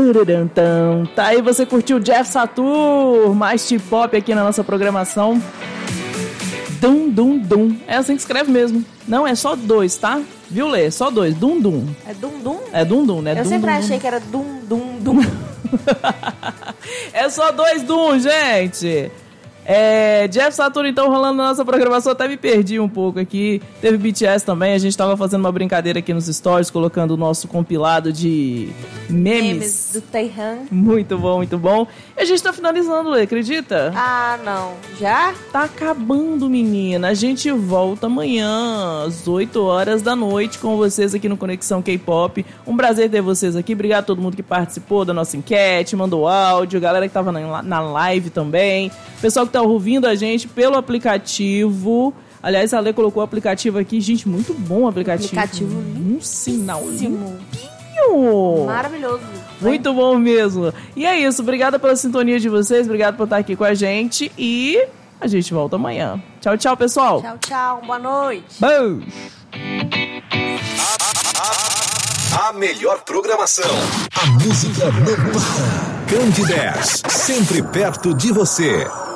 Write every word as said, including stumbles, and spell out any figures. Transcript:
Tururantão. Tá aí, você curtiu Jeff Satur, mais T-pop aqui na nossa programação. Dum, dum, dum. É assim que escreve mesmo. Não, é só dois, tá? Viu, Lê? Só dois. Dum, dum. É dum, dum? É dum, dum, né? Eu dum, sempre dum, achei dum. que era dum, dum, dum. É só dois dum, gente. É, Jeff Satur, então, rolando na nossa programação. Até me perdi um pouco aqui. Teve B T S também. A gente tava fazendo uma brincadeira aqui nos stories, colocando o nosso compilado de memes. Memes do Taehan. Muito bom, muito bom. E a gente tá finalizando, Lê, acredita? Ah, não. Já? Tá acabando, menina. A gente volta amanhã, às oito horas da noite, com vocês aqui no Conexão K-Pop. Um prazer ter vocês aqui. Obrigado a todo mundo que participou da nossa enquete, mandou áudio, galera que tava na, na live também. Pessoal que tá ouvindo a gente pelo aplicativo. Aliás, a Lê colocou o aplicativo aqui. Gente, muito bom o aplicativo. Aplicativo Um sinal lindíssimo. limpinho. Maravilhoso. Muito bom mesmo. E é isso. Obrigada pela sintonia de vocês. Obrigado por estar aqui com a gente. E a gente volta amanhã. Tchau, tchau, pessoal. Tchau, tchau. Boa noite. Beijo. A melhor programação. A música não para. Candidez, sempre perto de você.